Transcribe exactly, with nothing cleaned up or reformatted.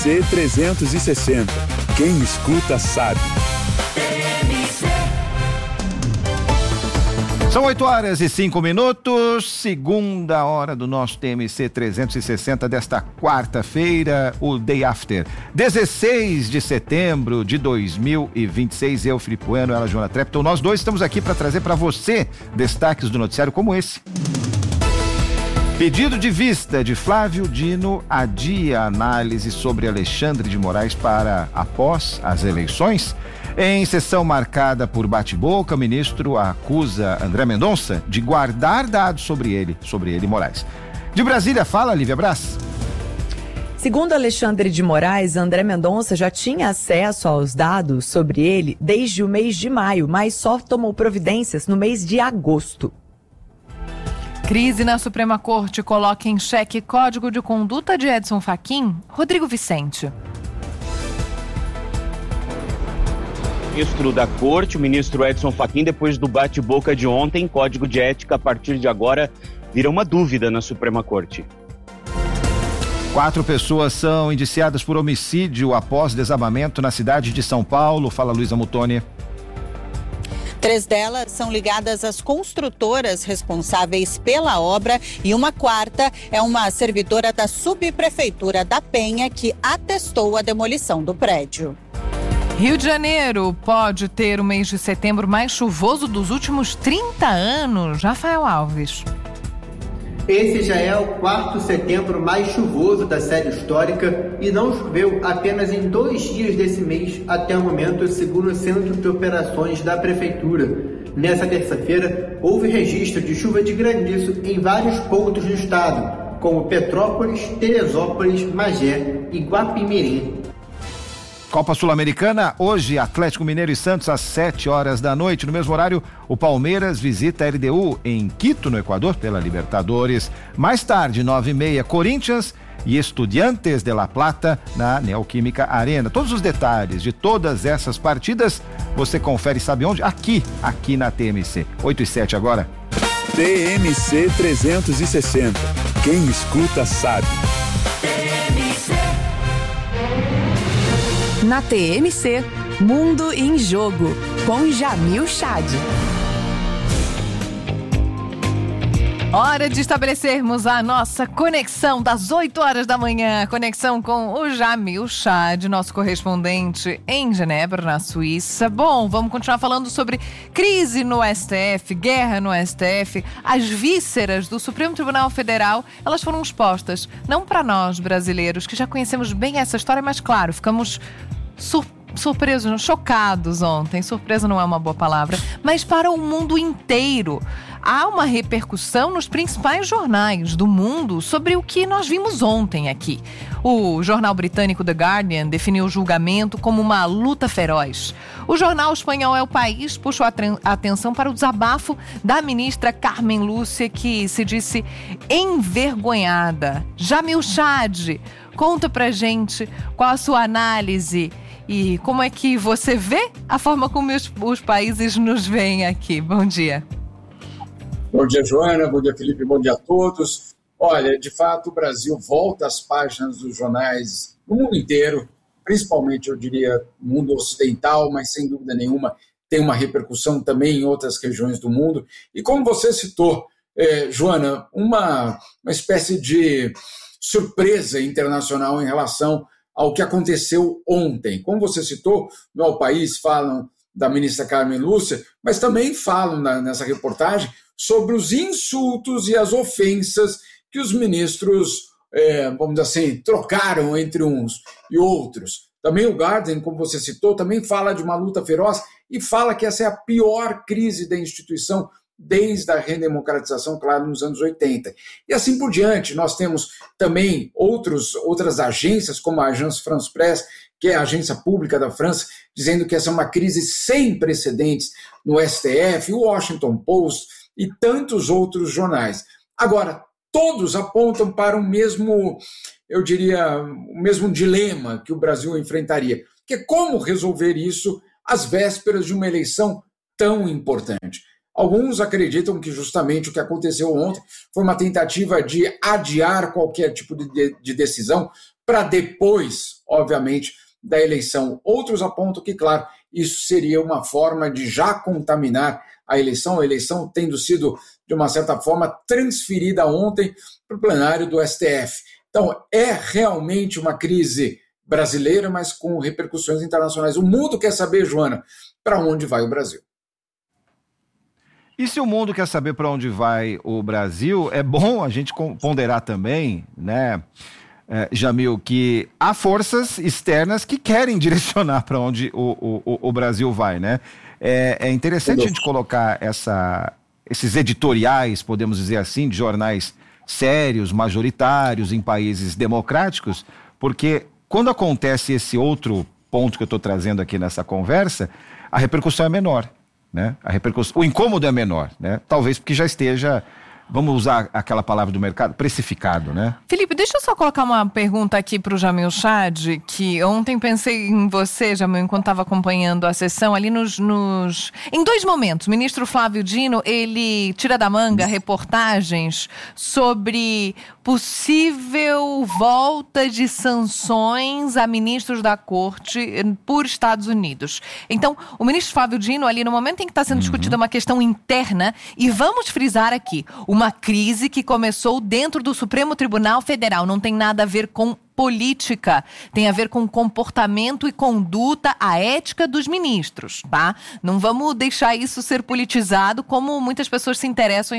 C trezentos e sessenta. Quem escuta sabe. São oito horas e cinco minutos, segunda hora do nosso T M C trezentos e sessenta desta quarta-feira, o Day After, dezesseis de setembro de dois mil e vinte e seis. Eu, Felipe Bueno, ela, Joana Trepton, nós dois estamos aqui para trazer para você destaques do noticiário como esse. Pedido de vista de Flávio Dino adia a análise sobre Alexandre de Moraes para após as eleições. Em sessão marcada por bate-boca, o ministro acusa André Mendonça de guardar dados sobre ele, sobre ele, Moraes. De Brasília, fala Lívia Braz. Segundo Alexandre de Moraes, André Mendonça já tinha acesso aos dados sobre ele desde o mês de maio, mas só tomou providências no mês de agosto. Crise na Suprema Corte coloca em xeque código de conduta de Edson Fachin. Rodrigo Vicente. Ministro da Corte, o ministro Edson Fachin, depois do bate-boca de ontem, código de ética a partir de agora vira uma dúvida na Suprema Corte. Quatro pessoas são indiciadas por homicídio após desabamento na cidade de São Paulo. Fala Luísa Mutoni. Três delas são ligadas às construtoras responsáveis pela obra e uma quarta é uma servidora da subprefeitura da Penha que atestou a demolição do prédio. Rio de Janeiro pode ter o mês de setembro mais chuvoso dos últimos trinta anos. Rafael Alves. Esse já é o quarto setembro mais chuvoso da série histórica e não choveu apenas em dois dias desse mês até o momento, segundo o Centro de Operações da Prefeitura. Nessa terça-feira, houve registro de chuva de granizo em vários pontos do estado, como Petrópolis, Teresópolis, Magé e Guapimirim. Copa Sul-Americana, hoje Atlético Mineiro e Santos às sete horas da noite. No mesmo horário, o Palmeiras visita a L D U em Quito, no Equador, pela Libertadores. Mais tarde, nove e meia, Corinthians e Estudiantes de La Plata na Neoquímica Arena. Todos os detalhes de todas essas partidas você confere, sabe onde? Aqui, aqui na T M C. oito e sete agora. T M C trezentos e sessenta. Quem escuta sabe. Na T M C, Mundo em Jogo, com Jamil Chad. Hora de estabelecermos a nossa conexão das oito horas da manhã. Conexão com o Jamil Chad, nosso correspondente em Genebra, na Suíça. Bom, vamos continuar falando sobre crise no S T F, guerra no S T F. As vísceras do Supremo Tribunal Federal, elas foram expostas, não para nós brasileiros, que já conhecemos bem essa história, mas claro, ficamos surpresos. surpresos, chocados ontem, surpresa não é uma boa palavra, mas para o mundo inteiro. Há uma repercussão nos principais jornais do mundo sobre o que nós vimos ontem aqui. O jornal britânico The Guardian definiu o julgamento como uma luta feroz. O jornal espanhol El País puxou a atenção para o desabafo da ministra Carmen Lúcia, que se disse envergonhada. Jamil Chad, conta pra gente qual a sua análise e como é que você vê a forma como os, os países nos veem aqui. Bom dia. Bom dia, Joana. Bom dia, Felipe. Bom dia a todos. Olha, de fato, o Brasil volta às páginas dos jornais no mundo inteiro, principalmente, eu diria, no mundo ocidental, mas sem dúvida nenhuma tem uma repercussão também em outras regiões do mundo. E como você citou, eh, Joana, uma, uma espécie de surpresa internacional em relação ao que aconteceu ontem. Como você citou, no El País falam da ministra Carmen Lúcia, mas também falam na, nessa reportagem sobre os insultos e as ofensas que os ministros, é, vamos dizer assim, trocaram entre uns e outros. Também o Guardian, como você citou, também fala de uma luta feroz e fala que essa é a pior crise da instituição desde a redemocratização, claro, nos anos oitenta. E assim por diante, nós temos também outros, outras agências, como a Agence France Presse, que é a agência pública da França, dizendo que essa é uma crise sem precedentes no S T F, o Washington Post e tantos outros jornais. Agora, todos apontam para o mesmo, eu diria, o mesmo dilema que o Brasil enfrentaria, que é como resolver isso às vésperas de uma eleição tão importante. Alguns acreditam que justamente o que aconteceu ontem foi uma tentativa de adiar qualquer tipo de, de decisão para depois, obviamente, da eleição. Outros apontam que, claro, isso seria uma forma de já contaminar a eleição, a eleição tendo sido, de uma certa forma, transferida ontem para o plenário do S T F. Então, é realmente uma crise brasileira, mas com repercussões internacionais. O mundo quer saber, Joana, para onde vai o Brasil. E se o mundo quer saber para onde vai o Brasil, é bom a gente ponderar também, né, é, Jamil, que há forças externas que querem direcionar para onde o, o, o Brasil vai, né? É, é interessante a gente colocar essa, esses editoriais, podemos dizer assim, de jornais sérios, majoritários em países democráticos, porque quando acontece esse outro ponto que eu estou trazendo aqui nessa conversa, a repercussão é menor, né? A repercussão, o incômodo é menor, né? Talvez porque já esteja, vamos usar aquela palavra do mercado, precificado, né? Felipe, deixa eu só colocar uma pergunta aqui para o Jamil Chad, que ontem pensei em você, Jamil, enquanto estava acompanhando a sessão, ali nos, nos... Em dois momentos, o ministro Flávio Dino, ele tira da manga reportagens sobre possível volta de sanções a ministros da corte por Estados Unidos. Então, o ministro Flávio Dino, ali no momento em que está sendo uhum. discutida uma questão interna, e vamos frisar aqui, uma crise que começou dentro do Supremo Tribunal Federal, não tem nada a ver com política, tem a ver com comportamento e conduta, a ética dos ministros, tá? Não vamos deixar isso ser politizado como muitas pessoas se interessam em